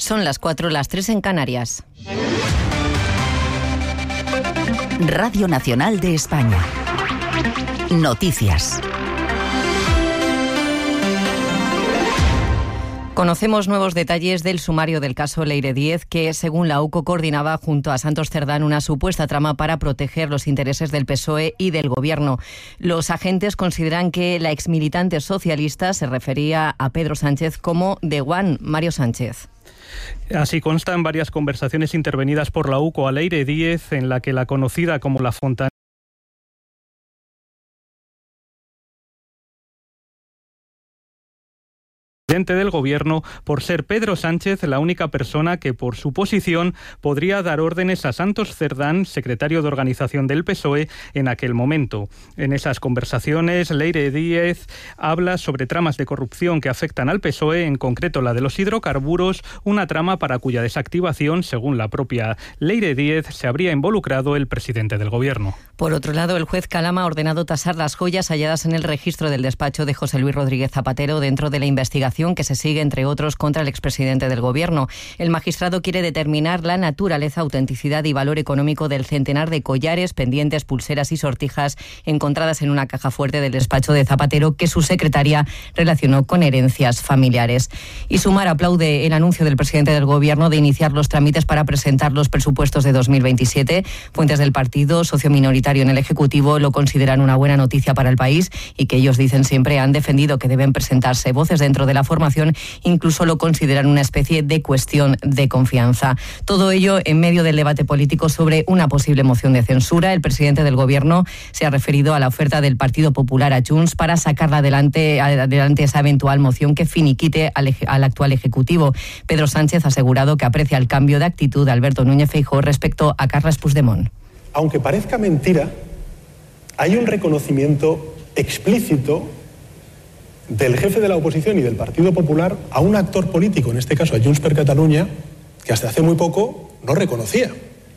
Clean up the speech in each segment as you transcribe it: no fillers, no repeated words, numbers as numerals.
Son las 4, las 3 en Canarias. Radio Nacional de España. Noticias. Conocemos nuevos detalles del sumario del caso Leire Díez, que, según la UCO, coordinaba junto a Santos Cerdán una supuesta trama para proteger los intereses del PSOE y del Gobierno. Los agentes consideran que la exmilitante socialista se refería a Pedro Sánchez como The One. Mario Sánchez. Así consta en varias conversaciones intervenidas por la UCO a Leire Díez, en la que la conocida como la Fontanera presidente del Gobierno, por ser Pedro Sánchez la única persona que, por su posición, podría dar órdenes a Santos Cerdán, secretario de organización del PSOE, en aquel momento. En esas conversaciones, Leire Díez habla sobre tramas de corrupción que afectan al PSOE, en concreto la de los hidrocarburos, una trama para cuya desactivación, según la propia Leire Díez, se habría involucrado el presidente del Gobierno. Por otro lado, el juez Calama ha ordenado tasar las joyas halladas en el registro del despacho de José Luis Rodríguez Zapatero dentro de la investigación que se sigue, entre otros, contra el expresidente del Gobierno. El magistrado quiere determinar la naturaleza, autenticidad y valor económico del centenar de collares, pendientes, pulseras y sortijas encontradas en una caja fuerte del despacho de Zapatero, que su secretaria relacionó con herencias familiares. Y Sumar aplaude el anuncio del presidente del Gobierno de iniciar los trámites para presentar los presupuestos de 2027. Fuentes del partido, socio minoritario en el Ejecutivo, lo consideran una buena noticia para el país y que ellos dicen siempre han defendido que deben presentarse. Voces dentro de la formación incluso lo consideran una especie de cuestión de confianza. Todo ello en medio del debate político sobre una posible moción de censura. El presidente del Gobierno se ha referido a la oferta del Partido Popular a Junts para sacarla adelante esa eventual moción que finiquite al actual Ejecutivo. Pedro Sánchez ha asegurado que aprecia el cambio de actitud de Alberto Núñez Feijóo respecto a Carles Puigdemont. Aunque parezca mentira, hay un reconocimiento explícito del jefe de la oposición y del Partido Popular a un actor político, en este caso a Junts per Catalunya, que hasta hace muy poco no reconocía.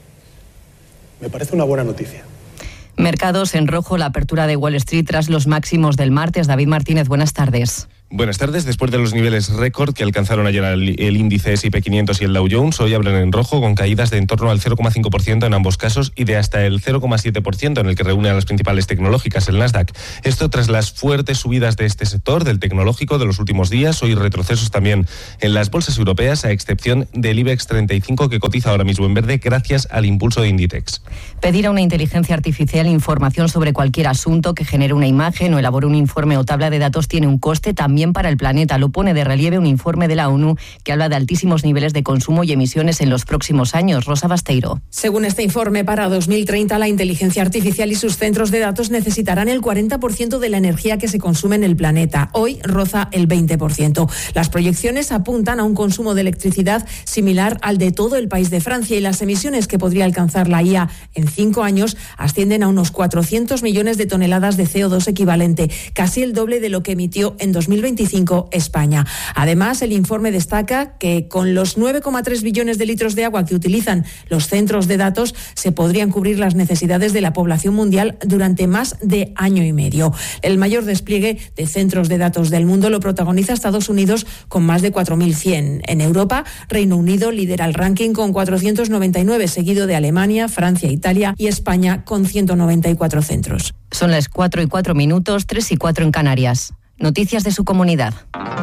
Me parece una buena noticia. Mercados en rojo, la apertura de Wall Street tras los máximos del martes. David Martínez, buenas tardes. Buenas tardes. Después de los niveles récord que alcanzaron ayer el índice S&P 500 y el Dow Jones, hoy abren en rojo con caídas de en torno al 0,5% en ambos casos y de hasta el 0,7% en el que reúne a las principales tecnológicas, el Nasdaq. Esto tras las fuertes subidas de este sector, del tecnológico, de los últimos días. Hoy retrocesos también en las bolsas europeas, a excepción del IBEX 35, que cotiza ahora mismo en verde gracias al impulso de Inditex. Pedir a una inteligencia artificial información sobre cualquier asunto que genere una imagen o elabore un informe o tabla de datos tiene un coste también para el planeta. Lo pone de relieve un informe de la ONU que habla de altísimos niveles de consumo y emisiones en los próximos años. Rosa Basteiro. Según este informe, para 2030 la inteligencia artificial y sus centros de datos necesitarán el 40% de la energía que se consume en el planeta. Hoy roza el 20%. Las proyecciones apuntan a un consumo de electricidad similar al de todo el país de Francia y las emisiones que podría alcanzar la IA en 5 años ascienden a unos 400 millones de toneladas de CO2 equivalente, casi el doble de lo que emitió en 2025 España. Además, el informe destaca que con los 9,3 billones de litros de agua que utilizan los centros de datos se podrían cubrir las necesidades de la población mundial durante más de año y medio. El mayor despliegue de centros de datos del mundo lo protagoniza Estados Unidos con más de 4.100. En Europa, Reino Unido lidera el ranking con 499, seguido de Alemania, Francia, Italia y España con 194 centros. Son las 4:04, 3:04 en Canarias. Noticias de su comunidad.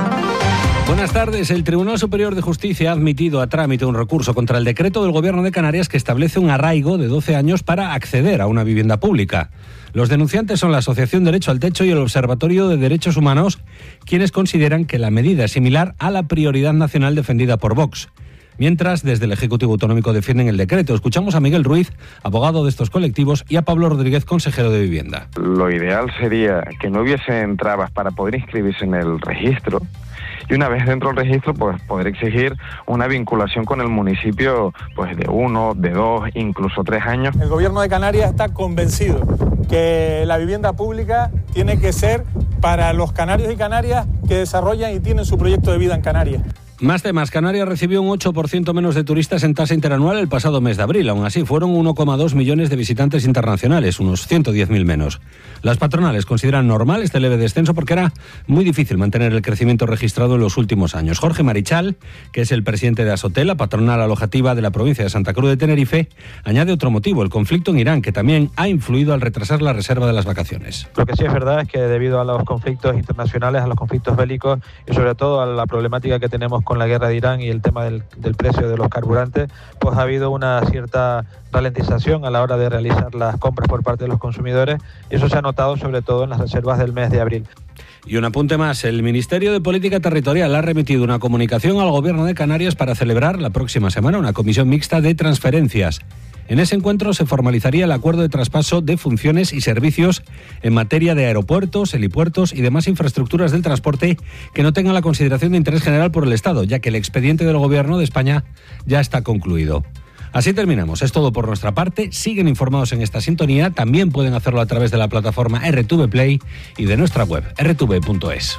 Buenas tardes. El Tribunal Superior de Justicia ha admitido a trámite un recurso contra el decreto del Gobierno de Canarias que establece un arraigo de 12 años para acceder a una vivienda pública. Los denunciantes son la Asociación Derecho al Techo y el Observatorio de Derechos Humanos, quienes consideran que la medida es similar a la prioridad nacional defendida por Vox. Mientras, desde el Ejecutivo Autonómico defienden el decreto. Escuchamos a Miguel Ruiz, abogado de estos colectivos, y a Pablo Rodríguez, consejero de Vivienda. Lo ideal sería que no hubiesen trabas para poder inscribirse en el registro y una vez dentro del registro, pues poder exigir una vinculación con el municipio pues de 1, de 2, incluso 3 años. El Gobierno de Canarias está convencido que la vivienda pública tiene que ser para los canarios y canarias que desarrollan y tienen su proyecto de vida en Canarias. Más temas. Canarias recibió un 8% menos de turistas en tasa interanual el pasado mes de abril. Aún así, fueron 1,2 millones de visitantes internacionales, unos 110.000 menos. Las patronales consideran normal este leve descenso porque era muy difícil mantener el crecimiento registrado en los últimos años. Jorge Marichal, que es el presidente de Asotel, la patronal alojativa de la provincia de Santa Cruz de Tenerife, añade otro motivo, el conflicto en Irán, que también ha influido al retrasar la reserva de las vacaciones. Lo que sí es verdad es que debido a los conflictos internacionales, a los conflictos bélicos y sobre todo a la problemática que tenemos con la guerra de Irán y el tema del precio de los carburantes, pues ha habido una cierta ralentización a la hora de realizar las compras por parte de los consumidores y eso se ha notado sobre todo en las reservas del mes de abril. Y un apunte más, el Ministerio de Política Territorial ha remitido una comunicación al Gobierno de Canarias para celebrar la próxima semana una comisión mixta de transferencias. En ese encuentro se formalizaría el acuerdo de traspaso de funciones y servicios en materia de aeropuertos, helipuertos y demás infraestructuras del transporte que no tengan la consideración de interés general por el Estado, ya que el expediente del Gobierno de España ya está concluido. Así terminamos. Es todo por nuestra parte. Siguen informados en esta sintonía. También pueden hacerlo a través de la plataforma RTV Play y de nuestra web rtv.es.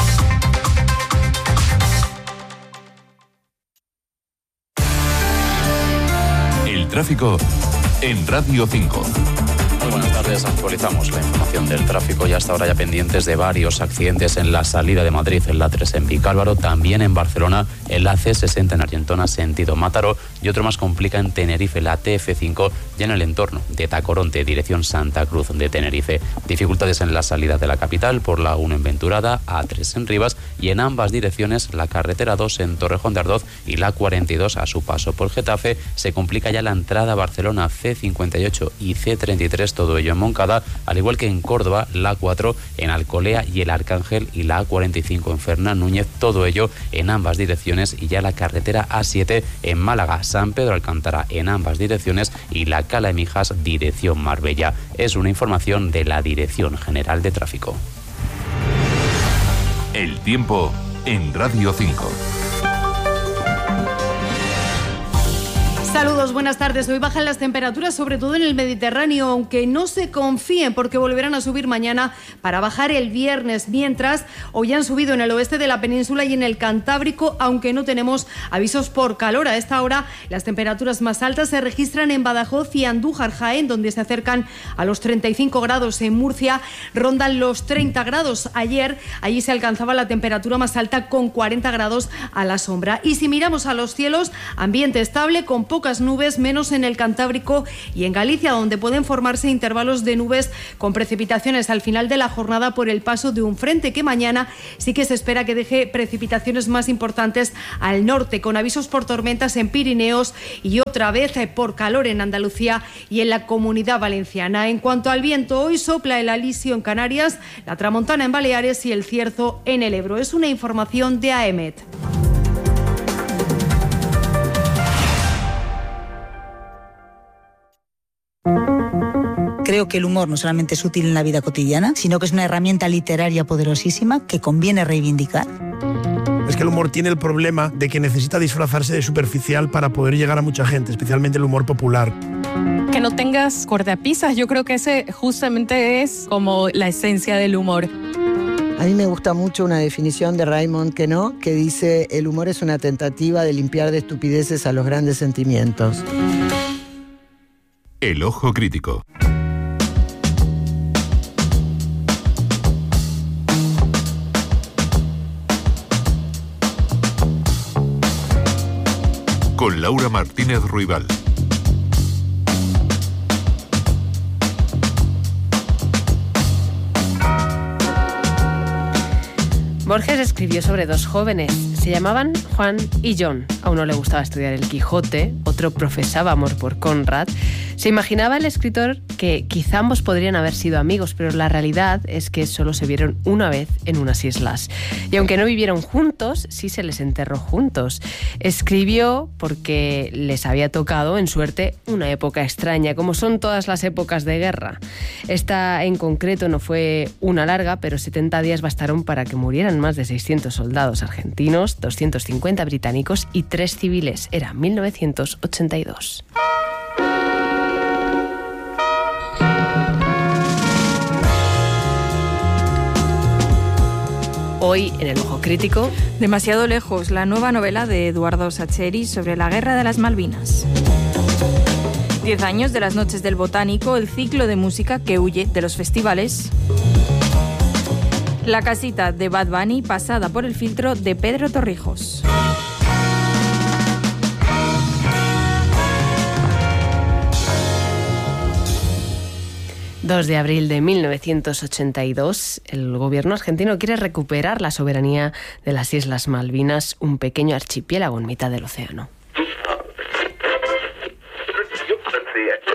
El tráfico en Radio 5. Muy buenas tardes, actualizamos la información del tráfico y hasta ahora ya pendientes de varios accidentes en la salida de Madrid, en la 3 en Vicálvaro, también en Barcelona, en la C60 en Argentona, sentido Mátaro, y otro más complica en Tenerife, la TF5, y en el entorno de Tacoronte, dirección Santa Cruz de Tenerife. Dificultades en la salida de la capital por la 1 en Venturada, A3 en Rivas, y en ambas direcciones la carretera 2 en Torrejón de Ardoz y la 42 a su paso por Getafe. Se complica ya la entrada a Barcelona, C58 y C33, todo ello en Moncada, al igual que en Córdoba, la 4 en Alcolea y el Arcángel, y la A45 en Fernán Núñez, todo ello en ambas direcciones, y ya la carretera A7 en Málaga, San Pedro Alcántara en ambas direcciones, y la Cala de Mijas, dirección Marbella. Es una información de la Dirección General de Tráfico. El tiempo en Radio 5. Saludos, buenas tardes. Hoy bajan las temperaturas, sobre todo en el Mediterráneo, aunque no se confíen porque volverán a subir mañana para bajar el viernes, mientras hoy han subido en el oeste de la península y en el Cantábrico, aunque no tenemos avisos por calor. A esta hora las temperaturas más altas se registran en Badajoz y Andújar, Jaén, donde se acercan a los 35 grados. En Murcia rondan los 30 grados. Ayer allí se alcanzaba la temperatura más alta con 40 grados a la sombra. Y si miramos a los cielos, ambiente estable con pocas nubes, menos en el Cantábrico y en Galicia, donde pueden formarse intervalos de nubes con precipitaciones al final de la jornada por el paso de un frente que mañana sí que se espera que deje precipitaciones más importantes al norte, con avisos por tormentas en Pirineos y otra vez por calor en Andalucía y en la Comunidad Valenciana. En cuanto al viento, hoy sopla el alisio en Canarias, la tramontana en Baleares y el cierzo en el Ebro. Es una información de AEMET. Creo que el humor no solamente es útil en la vida cotidiana, sino que es una herramienta literaria poderosísima que conviene reivindicar. Es que el humor tiene el problema de que necesita disfrazarse de superficial para poder llegar a mucha gente, especialmente el humor popular. Que no tengas cortapisas, yo creo que ese justamente es como la esencia del humor. A mí me gusta mucho una definición de Raymond Queneau que dice: el humor es una tentativa de limpiar de estupideces a los grandes sentimientos. El ojo crítico. Con Laura Martínez Ruibal. Borges escribió sobre dos jóvenes. Se llamaban Juan y John. A uno le gustaba estudiar el Quijote, otro profesaba amor por Conrad. Se imaginaba el escritor que quizá ambos podrían haber sido amigos, pero la realidad es que solo se vieron una vez en unas islas. Y aunque no vivieron juntos, sí se les enterró juntos. Escribió porque les había tocado, en suerte, una época extraña, como son todas las épocas de guerra. Esta en concreto no fue una larga, pero 70 días bastaron para que murieran más de 600 soldados argentinos, 250 británicos y 3 civiles. Era 1982. Hoy, en el Ojo Crítico... Demasiado lejos, la nueva novela de Eduardo Sacheri sobre la Guerra de las Malvinas. 10 años de las Noches del Botánico, el ciclo de música que huye de los festivales. La casita de Bad Bunny pasada por el filtro de Pedro Torrijos. ...2 de abril de 1982, el gobierno argentino quiere recuperar la soberanía de las Islas Malvinas, un pequeño archipiélago en mitad del océano.